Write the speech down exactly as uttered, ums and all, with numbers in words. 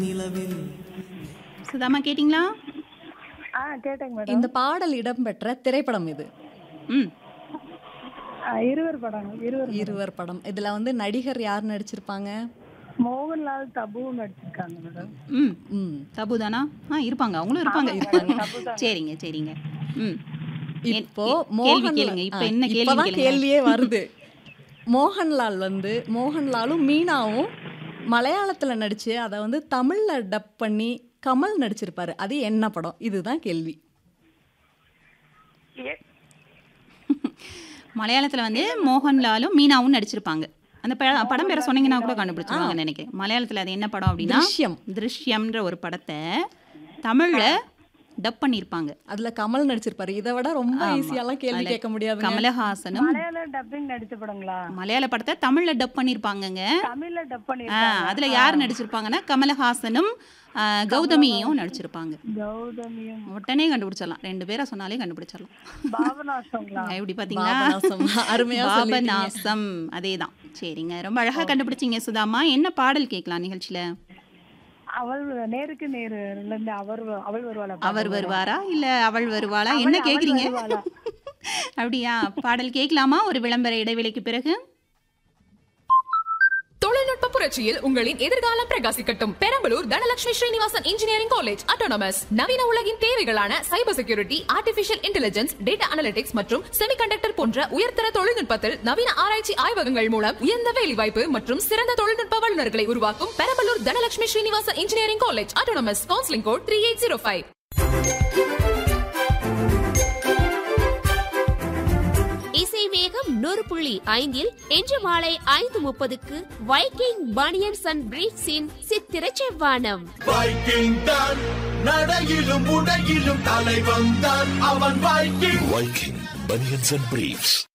சுதாமா கேட்டிங்களா? ஆ கேட்டேங்க மேடம். இந்த பாடல் இடம்பெற்ற திரைப்படம் இது. ம் ஆ, இருவர் படம் இருவர் இருவர் படம். இதுல வந்து நடிகர் யார் நடிச்சிருப்பாங்க? மோகன்லால் தபு நடிச்சிருக்காங்க மேடம். ம் ம் தபு தானா? ஆ இருப்பாங்க, அவங்களும் இருப்பாங்க. சரிங்க சரிங்க. ம் இப்போ கேள்வி மோகன்லால் கேளுங்க. இப்போ ஆ, என்ன கேள்வி இப்பதான் கேளுங்க? கேள்வியே வருது. மோகன்லால் வந்து மோகன்லாலும் மீனாவும் மலையாளத்துல நடிச்சு அதை வந்து தமிழ்ல டப் பண்ணி கமல் நடிச்சிருப்பாரு. அது என்ன படம்? இதுதான் கேள்வி. ஏ- மலையாளத்துல வந்து மோகன்லாலும் மீனாவும் நடிச்சிருப்பாங்க. அந்த ப- படம் பேரை சொன்னீங்கன்னா கூட கண்டுபிடிச்சிருவாங்க நினைக்கிறேன். மலையாளத்துல அது என்ன படம் அப்படின்னா திருஷ்யம். திருஷ்யம்ன்ற ஒரு படத்தை தமிழ்ல டப் பண்ணியிருப்பாங்க. அதுல கமல் நடிச்சிருப்பாரு. இதை விட ரொம்ப ஆமா. ஈஸியாலாம் கேள்வி அதுல கேட்க முடியாது. கமலஹாசனும் மலையாள டப்பிங் நடிச்ச படங்களா? மலையாள படத்தை தமிழ்ல டப் பண்ணியிருப்பாங்கங்க. தமிழ்ல டப் ஆ, பண்ணிருக்காங்க. அதுல யார் நடிச்சிருப்பாங்கன்னா கமலஹாசனும் ஆ, கௌதமியும் நடிச்சிருப்பாங்க. கௌதமியும் உடனே கண்டுபிடிச்சிடலாம். ரெண்டு பேரை சொன்னாலே கண்டுபிடிச்சிடலாம். பாபநாசங்களா? எப்படி பாத்தீங்களா? பாபநாசம். அருமையா சொல்லிட்டீங்க. பாபநாசம் அதேதான். சரிங்க, ரொம்ப அழகா கண்டுபிடிச்சீங்க சுதாமா. என்ன பாடல் கேட்கலாம் நிகழ்ச்சியில? அவள் நேருக்கு நேருல இருந்து அவர் வ- அவள் வருவாளா? அவர் வருவாரா இல்ல அவள் வருவாளா? அவள்- என்ன அவள் கேக்குறீங்க? வருவாளா? அப்படியா? பாடல் கேட்கலாமா ஒரு விளம்பர இடைவெளிக்கு பிறகு? தொழில்நுட்ப புரட்சியில் உங்களின் எதிர்காலம் பிரகாசிக்கட்டும். Perambalur Dhanalakshmi Srinivasan engineering college autonomous நவீன உலகின் தேவைகளான cyber security, artificial intelligence, data analytics மற்றும் செமிகண்டக்டர் போன்ற உயர்தர தொழில்நுட்பத்தில் நவீன ஆராய்ச்சி ஆய்வகங்கள் மூலம் உயர்ந்த வேலைவாய்ப்பு மற்றும் சிறந்த தொழில்நுட்ப வல்லுநர்களை உருவாக்கும் Perambalur Dhanalakshmi Srinivasan engineering college autonomous. Counselling code three eight zero five. இசை வேகம் நூறு புள்ளி ஐந்தில் இன்று மாலை ஐந்து முப்பதுக்கு வைக்கிங் பனியன்ஸ் அண்ட் பிரீஃப்ஸின் சித்திர செவ்வானம். வைக்கிங் தான் நடையிலும் உடையிலும் தலைவன் தான் அவன் Viking. Viking banians and briefs.